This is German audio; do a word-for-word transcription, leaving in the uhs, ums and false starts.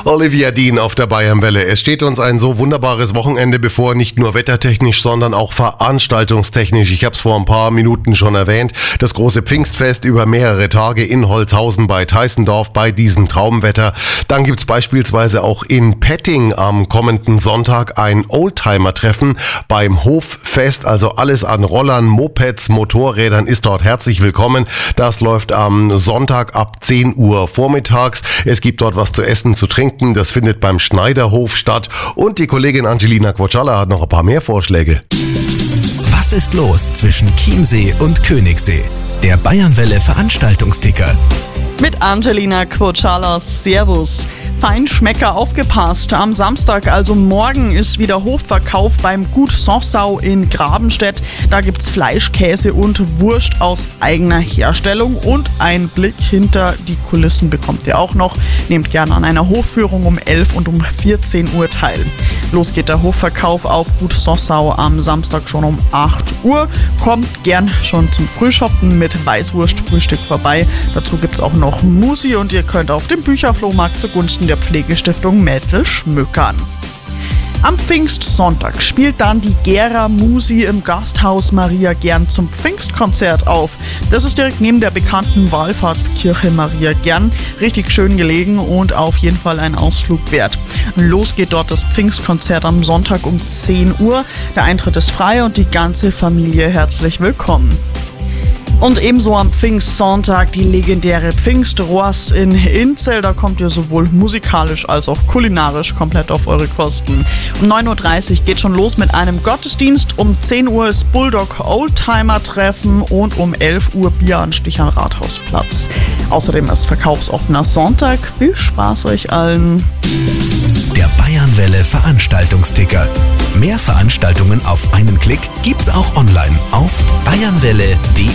Olivia Dean auf der Bayernwelle. Es steht uns ein so wunderbares Wochenende bevor, nicht nur wettertechnisch, sondern auch veranstaltungstechnisch. Ich habe es vor ein paar Minuten schon erwähnt. Das große Pfingstfest über mehrere Tage in Holzhausen bei Teissendorf bei diesem Traumwetter. Dann gibt's beispielsweise auch in Petting am kommenden Sonntag ein Oldtimer-Treffen beim Hoffest. Also alles an Rollern, Mopeds, Motorrädern ist dort herzlich willkommen. Das läuft am Sonntag ab zehn Uhr vormittags. Es gibt dort was zu essen, zu trinken. Das findet beim Schneiderhof statt. Und die Kollegin Angelina Quoccialla hat noch ein paar mehr Vorschläge. Was ist los zwischen Chiemsee und Königssee? Der Bayernwelle Veranstaltungsticker. Mit Angelina Quoccialla, Servus. Feinschmecker, aufgepasst. Am Samstag, also morgen, ist wieder Hofverkauf beim Gut Sonsau in Grabenstedt. Da gibt's Fleisch, Käse und Wurst aus eigener Herstellung und ein Blick hinter die Kulissen bekommt ihr auch noch. Nehmt gerne an einer Hofführung um elf und um vierzehn Uhr teil. Los geht der Hofverkauf auf Gut Sonsau am Samstag schon um acht Uhr. Kommt gern schon zum Frühshoppen mit Weißwurstfrühstück vorbei. Dazu gibt's auch noch Musi und ihr könnt auf dem Bücherflohmarkt zugunsten der Pflegestiftung Mädel schmückern. Am Pfingstsonntag spielt dann die Gera Musi im Gasthaus Maria Gern zum Pfingstkonzert auf. Das ist direkt neben der bekannten Wallfahrtskirche Maria Gern. Richtig schön gelegen und auf jeden Fall ein Ausflug wert. Los geht dort das Pfingstkonzert am Sonntag um zehn Uhr. Der Eintritt ist frei und die ganze Familie herzlich willkommen. Und ebenso am Pfingstsonntag die legendäre Pfingstroas in Inzell. Da kommt ihr sowohl musikalisch als auch kulinarisch komplett auf eure Kosten. Um neun Uhr dreißig geht schon los mit einem Gottesdienst. Um zehn Uhr ist Bulldog Oldtimer Treffen und um elf Uhr Bieranstich am Rathausplatz. Außerdem ist verkaufsoffener Sonntag. Viel Spaß euch allen. Der Bayernwelle Veranstaltungsticker. Mehr Veranstaltungen auf einen Klick gibt's auch online auf bayernwelle punkt de.